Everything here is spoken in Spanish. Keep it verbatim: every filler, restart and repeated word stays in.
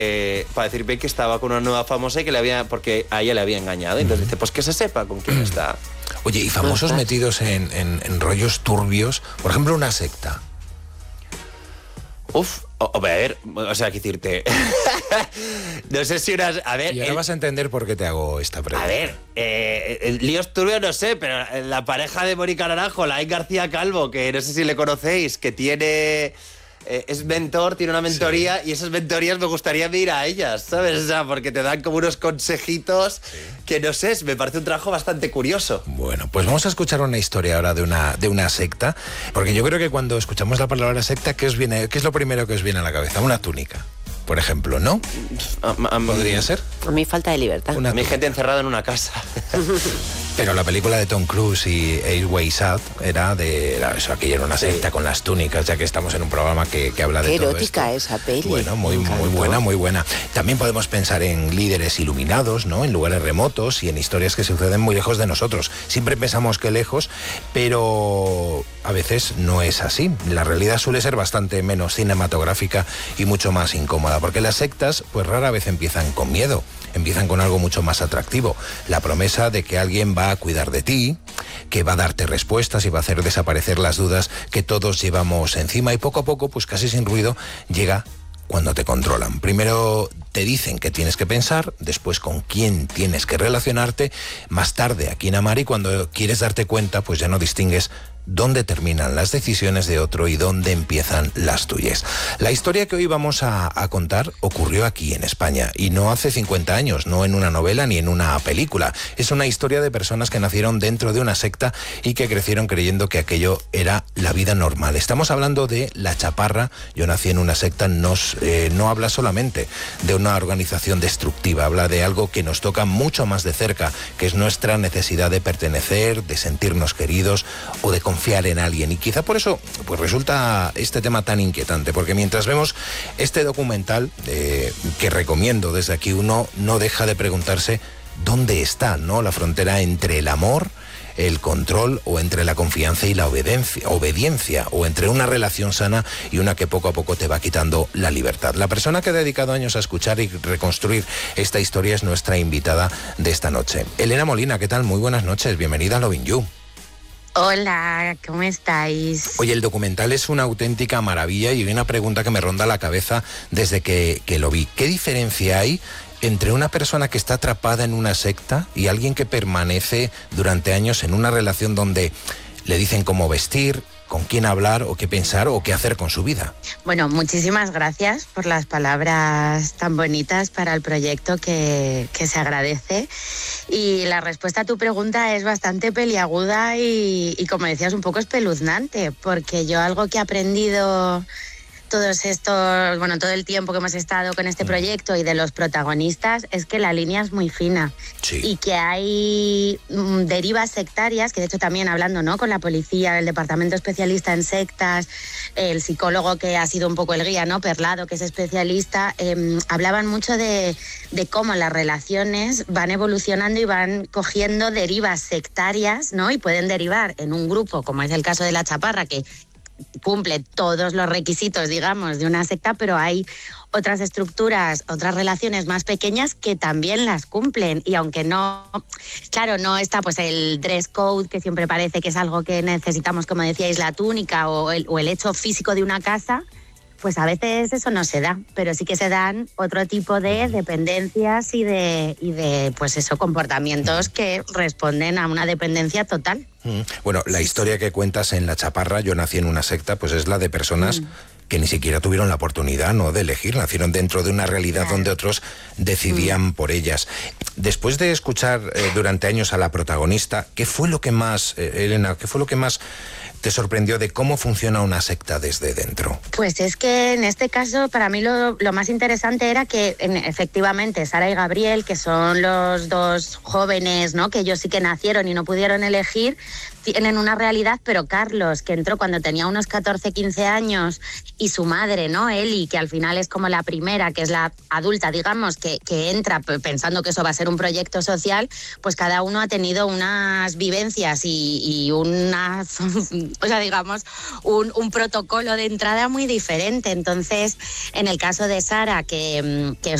eh, para decirme que estaba con una nueva famosa y que le había, porque a ella le había engañado. Entonces dice, pues que se sepa con quién está. Oye, y famosos metidos en, en, en rollos turbios, por ejemplo, una secta. Uf, a ver, o sea, qué decirte. No sé si unas. A ver. Y ahora el, vas a entender por qué te hago esta pregunta. A ver, eh, el líos turbios no sé, pero la pareja de Mónica Naranjo, Laín García Calvo, que no sé si le conocéis, que tiene. Eh, es mentor, tiene una mentoría, sí. Y esas mentorías me gustaría ir a ellas, ¿sabes? O sea, porque te dan como unos consejitos, sí. Que no sé, me parece un trabajo bastante curioso. Bueno, pues vamos a escuchar una historia ahora de una, de una secta, porque yo creo que cuando escuchamos la palabra secta, ¿qué os viene, qué es lo primero que os viene a la cabeza? Una túnica, por ejemplo, ¿no? A, a, ¿Podría ser? A mí falta de libertad. Una a mí gente encerrada en una casa. Pero la película de Tom Cruise y Eight Ways Out era de... Era eso, aquella era una secta, sí. Con las túnicas, ya que estamos en un programa que, que habla de Qué todo erótica esto. esa peli. Bueno, muy, muy buena, muy buena. También podemos pensar en líderes iluminados, ¿no? En lugares remotos y en historias que suceden muy lejos de nosotros. Siempre pensamos que lejos, pero a veces no es así. La realidad suele ser bastante menos cinematográfica y mucho más incómoda, porque las sectas pues rara vez empiezan con miedo. Empiezan con algo mucho más atractivo, la promesa de que alguien va a cuidar de ti, que va a darte respuestas y va a hacer desaparecer las dudas que todos llevamos encima, y poco a poco, pues casi sin ruido, llega cuando te controlan. Primero te dicen qué tienes que pensar, después con quién tienes que relacionarte, más tarde a quién amar, y cuando quieres darte cuenta, pues ya no distingues dónde terminan las decisiones de otro y dónde empiezan las tuyas. La historia que hoy vamos a, a contar ocurrió aquí en España, y no hace cincuenta años, no en una novela ni en una película. Es una historia de personas que nacieron dentro de una secta y que crecieron creyendo que aquello era la vida normal. Estamos hablando de La Chaparra. Yo nací en una secta, nos, eh, no habla solamente de una organización destructiva, habla de algo que nos toca mucho más de cerca, que es nuestra necesidad de pertenecer, de sentirnos queridos o de confiar en alguien. Y quizá por eso pues resulta este tema tan inquietante, porque mientras vemos este documental, eh, que recomiendo desde aquí, uno no deja de preguntarse dónde está, ¿no?, la frontera entre el amor, el control, o entre la confianza y la obediencia, obediencia, o entre una relación sana y una que poco a poco te va quitando la libertad. La persona que ha dedicado años a escuchar y reconstruir esta historia es nuestra invitada de esta noche. Elena Molina, ¿qué tal? Muy buenas noches, bienvenida a Lovin' You. Hola, ¿cómo estáis? Oye, el documental es una auténtica maravilla, y hay una pregunta que me ronda la cabeza desde que, que lo vi. ¿Qué diferencia hay entre una persona que está atrapada en una secta y alguien que permanece durante años en una relación donde le dicen cómo vestir, con quién hablar o qué pensar o qué hacer con su vida? Bueno, muchísimas gracias por las palabras tan bonitas para el proyecto, que, que se agradece. Y la respuesta a tu pregunta es bastante peliaguda y, y, como decías, un poco espeluznante, porque yo algo que he aprendido todos estos, bueno, todo el tiempo que hemos estado con este proyecto y de los protagonistas, es que la línea es muy fina. Sí. Y que hay mm, derivas sectarias, que de hecho también hablando, ¿no?, con la policía, el departamento especialista en sectas, el psicólogo que ha sido un poco el guía, ¿no?, Perlado, que es especialista, eh, hablaban mucho de, de cómo las relaciones van evolucionando y van cogiendo derivas sectarias, ¿no?, y pueden derivar en un grupo, como es el caso de La Chaparra, que cumple todos los requisitos, digamos, de una secta, pero hay otras estructuras, otras relaciones más pequeñas que también las cumplen. Y aunque no, claro, no está pues el dress code, que siempre parece que es algo que necesitamos, como decíais, la túnica o el, o el hecho físico de una casa, pues a veces eso no se da, pero sí que se dan otro tipo de dependencias y de, y de pues eso, comportamientos que responden a una dependencia total. Bueno, la historia que cuentas en La Chaparra, Yo nací en una secta, pues es la de personas mm. que ni siquiera tuvieron la oportunidad, ¿no?, de elegir, nacieron dentro de una realidad claro. donde otros decidían mm. por ellas. Después de escuchar eh, durante años a la protagonista, ¿qué fue lo que más, eh, Elena, qué fue lo que más te sorprendió de cómo funciona una secta desde dentro? Pues es que en este caso para mí lo, lo más interesante era que en, efectivamente Sara y Gabriel, que son los dos jóvenes, ¿no?, que ellos sí que nacieron y no pudieron elegir, tienen una realidad, pero Carlos, que entró cuando tenía unos catorce, quince años, y su madre, ¿no? Eli, que al final es como la primera, que es la adulta, digamos, que, que entra pensando que eso va a ser un proyecto social, pues cada uno ha tenido unas vivencias y, y unas, o sea, digamos, un, un protocolo de entrada muy diferente. Entonces, en el caso de Sara, que, que